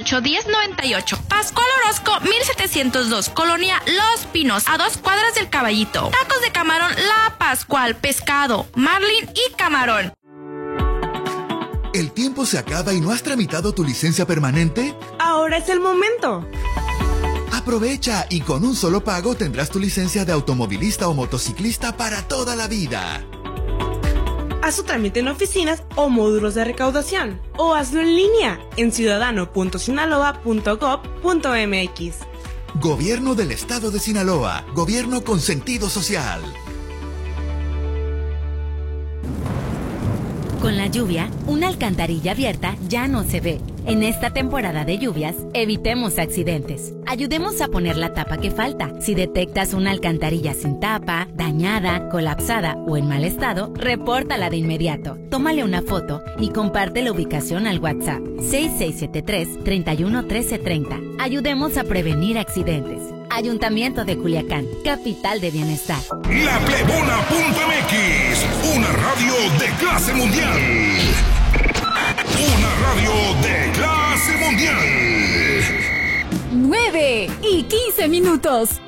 888-1098. Pascual Orozco, 1702, Colonia Los Pinos, a 2 cuadras del Caballito. Tacos de camarón La Pascual, pescado, marlin y camarón. ¿El tiempo se acaba y no has tramitado tu licencia permanente? Ahora es el momento. Aprovecha y con un solo pago tendrás tu licencia de automovilista o motociclista para toda la vida. Haz su trámite en oficinas o módulos de recaudación o hazlo en línea en ciudadano.sinaloa.gov.mx. Gobierno del Estado de Sinaloa. Gobierno con sentido social. Con la lluvia, una alcantarilla abierta ya no se ve. En esta temporada de lluvias, evitemos accidentes. Ayudemos a poner la tapa que falta. Si detectas una alcantarilla sin tapa, dañada, colapsada o en mal estado, repórtala de inmediato. Tómale una foto y comparte la ubicación al WhatsApp 6673-311330. Ayudemos a prevenir accidentes. Ayuntamiento de Culiacán, capital de bienestar. LaPlebona.mx, una radio de clase mundial. Una radio de clase mundial. 9:15.